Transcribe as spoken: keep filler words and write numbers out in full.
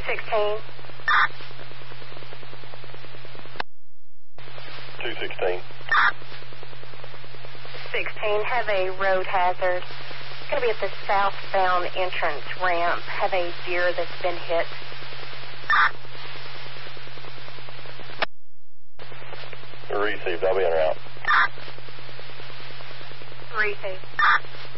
sixteen. two sixteen. sixteen, have a road hazard. It's going to be at the southbound entrance ramp. Have a deer that's been hit. Received. I'll be en route. Received.